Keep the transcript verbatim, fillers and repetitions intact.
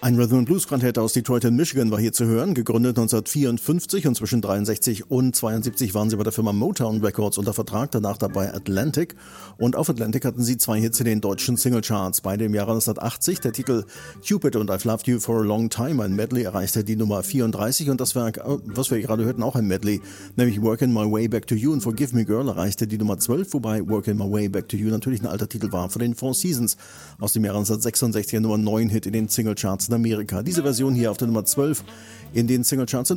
Ein Rhythm and Blues Quartett aus Detroit in Michigan war hier zu hören, gegründet neunzehnhundertvierundfünfzig und zwischen dreiundsechzig und zweiundsiebzig waren sie bei der Firma Motown Records unter Vertrag, danach dabei Atlantic und auf Atlantic hatten sie zwei Hits in den deutschen Singlecharts. Beide im Jahre neunzehnhundertachtzig, der Titel Cupid und I've Loved You for a Long Time, ein Medley, erreichte die Nummer vierunddreißig und das Werk, was wir gerade hörten, auch ein Medley, nämlich Working My Way Back to You und Forgive Me Girl erreichte die Nummer zwölf, wobei Working My Way Back to You natürlich ein alter Titel war von den Four Seasons aus dem Jahre neunzehnhundertsechsundsechzig, Nummer neun Hit in den Singlecharts in Amerika. Diese Version hier auf der Nummer zwölf in den Singlecharts